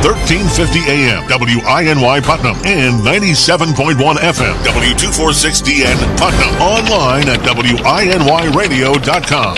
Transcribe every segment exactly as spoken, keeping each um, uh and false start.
thirteen fifty A M, W I N Y Putnam, and ninety-seven point one F M, W two forty-six D N Putnam. Online at W I N Y radio dot com.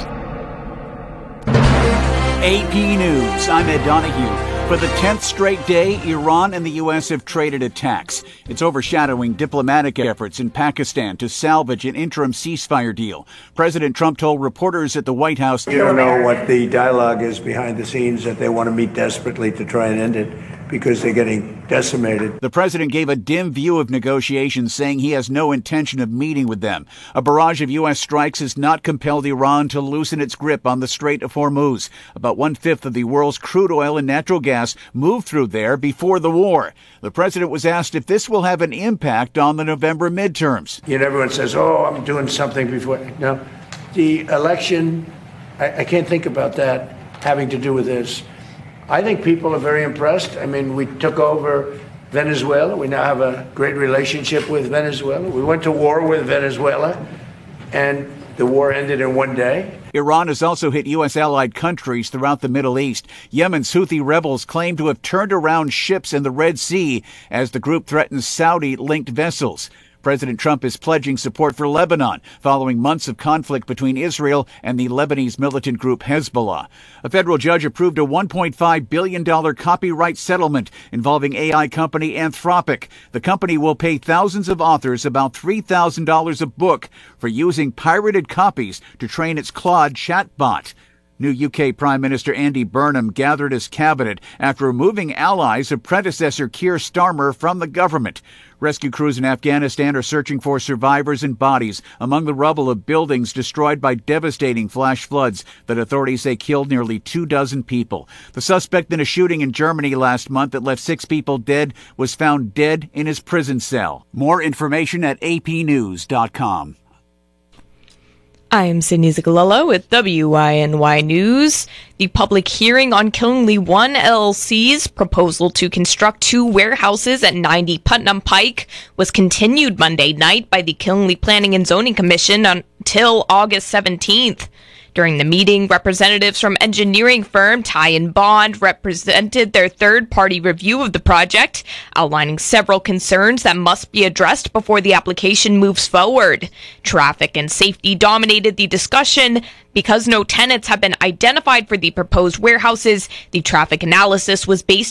A P News, I'm Ed Donahue. For the tenth straight day, Iran and the U S have traded attacks. It's overshadowing diplomatic efforts in Pakistan to salvage an interim ceasefire deal. President Trump told reporters at the White House, "You don't know what the dialogue is behind the scenes, that they want to meet desperately to try and end it because they're getting decimated." The president gave a dim view of negotiations, saying he has no intention of meeting with them. A barrage of U S strikes has not compelled Iran to loosen its grip on the Strait of Hormuz. About one-fifth of the world's crude oil and natural gas moved through there before the war. The president was asked if this will have an impact on the November midterms. You know, everyone says, oh, I'm doing something before. No, the election, I, I can't think about that having to do with this. I think people are very impressed. I mean, we took over Venezuela. We now have a great relationship with Venezuela. We went to war with Venezuela, and the war ended in one day. Iran has also hit U S allied countries throughout the Middle East. Yemen's Houthi rebels claim to have turned around ships in the Red Sea as the group threatens Saudi-linked vessels. President Trump is pledging support for Lebanon following months of conflict between Israel and the Lebanese militant group Hezbollah. A federal judge approved a one point five billion dollars copyright settlement involving A I company Anthropic. The company will pay thousands of authors about three thousand dollars a book for using pirated copies to train its Claude chatbot. New U K Prime Minister Andy Burnham gathered his cabinet after removing allies of predecessor Keir Starmer from the government. Rescue crews in Afghanistan are searching for survivors and bodies among the rubble of buildings destroyed by devastating flash floods that authorities say killed nearly two dozen people. The suspect in a shooting in Germany last month that left six people dead was found dead in his prison cell. More information at A P news dot com. I'm Sydney Zigalello with W I N Y News. The public hearing on Killingly One L L C's proposal to construct two warehouses at ninety Putnam Pike was continued Monday night by the Killingly Planning and Zoning Commission until August seventeenth. During the meeting, representatives from engineering firm Ty and Bond represented their third-party review of the project, outlining several concerns that must be addressed before the application moves forward. Traffic and safety dominated the discussion. Because no tenants have been identified for the proposed warehouses, the traffic analysis was based